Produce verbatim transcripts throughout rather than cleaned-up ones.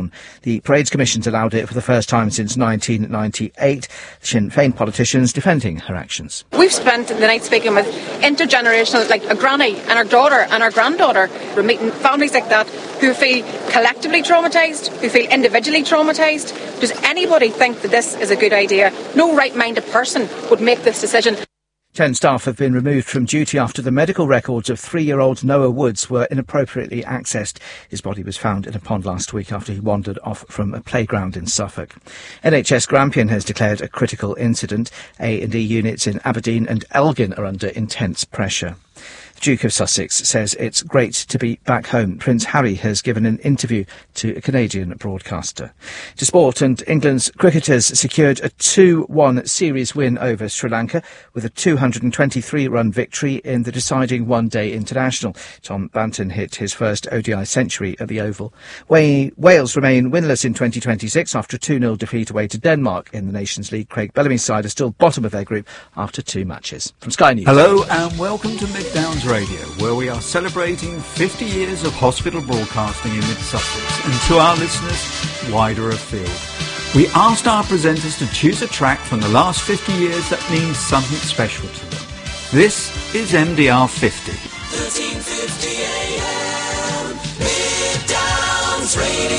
down. The Parades Commission's allowed it for the first time since nineteen ninety-eight. Sinn Féin politicians defending her actions. We've spent the night speaking with intergenerational, like a granny and her daughter and her granddaughter. We're meeting families like that who feel collectively traumatised, who feel individually traumatised. Does anybody think that this is a good idea? No right-minded person would make this decision. Ten staff have been removed from duty after the medical records of three-year-old Noah Woods were inappropriately accessed. His body was found in a pond last week after he wandered off from a playground in Suffolk. N H S Grampian has declared a critical incident. A and E units in Aberdeen and Elgin are under intense pressure. The Duke of Sussex says it's great to be back home. Prince Harry has given an interview to a Canadian broadcaster. To sport, and England's cricketers secured a two one series win over Sri Lanka with a two hundred twenty-three run victory in the deciding one-day international. Tom Banton hit his first O D I century at the Oval. Wales remain winless in twenty twenty-six after a two nil defeat away to Denmark in the Nations League. Craig Bellamy's side are still bottom of their group after two matches. From Sky News. Hello and welcome to Mid Downs Radio, where we are celebrating fifty years of hospital broadcasting in Mid-Sussex, and to our listeners wider afield. We asked our presenters to choose a track from the last fifty years that means something special to them. This is M D R fifty. thirteen fifty A M, Mid Downs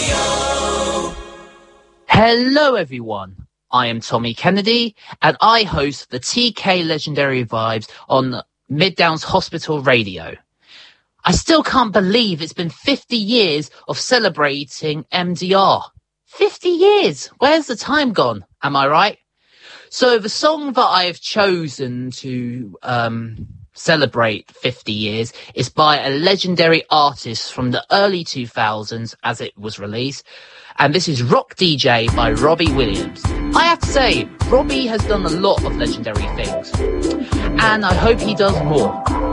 Radio. Hello everyone, I am Tommy Kennedy and I host the T K Legendary Vibes on Mid Downs Hospital Radio. I still can't believe it's been fifty years of celebrating M D R. fifty years! Where's the time gone? Am I right? So the song that I have chosen to um, celebrate fifty years is by a legendary artist from the early two thousands as it was released. And this is Rock D J by Robbie Williams. I have to say, Robbie has done a lot of legendary things. And I hope he does more.